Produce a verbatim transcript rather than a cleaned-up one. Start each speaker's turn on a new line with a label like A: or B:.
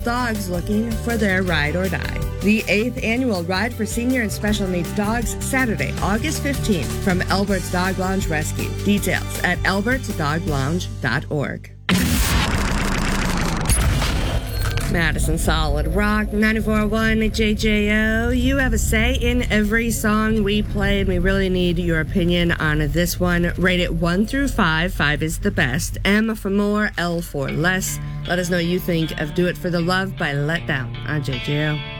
A: dogs looking for their ride or die. The eighth annual Ride for Senior and Special Needs Dogs, Saturday, August fifteenth, from Albert's Dog Lounge Rescue. Details at alberts dog lounge dot org. Madison Solid Rock, ninety-four point one J J O. You have a say in every song we play, and we really need your opinion on this one. Rate it one through five. Five is the best. M for more, L for less. Let us know what you think of Do It for the Love by Let Down on J J O.